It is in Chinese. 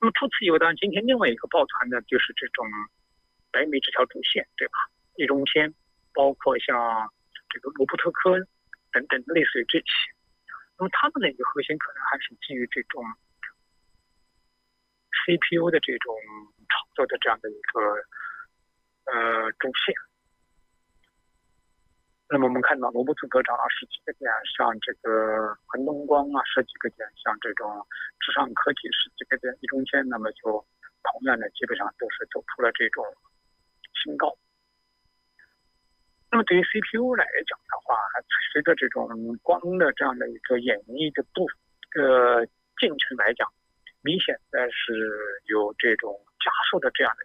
那么除此以外，当然今天另外一个抱团的就是这种北美这条主线，对吧？易中天，包括像这个罗伯特科恩等等，类似于这些。那么他们的一个核心可能还是基于这种 CPU 的这种炒作的这样的一个主线。那么我们看到罗伯特科涨了10几个点，像这个恒东光啊10几个点，像这种智尚科技10几个点，易中天那么就同样的基本上都是走出了这种新高。那么对于 CPU 来讲的话，随着这种光的这样的一个演绎的进程来讲，明显的是有这种加速的这样的